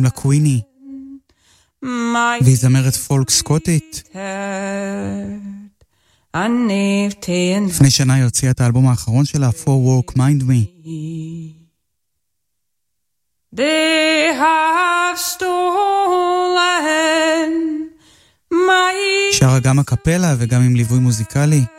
לה קוויני, והיא זמרת פולק סקוטית. לפני שנה היא הוציאה את האלבום האחרון שלה, For Work Mind Me. They have stolen my... שרה גם הקפלה וגם עם ליווי מוזיקלי.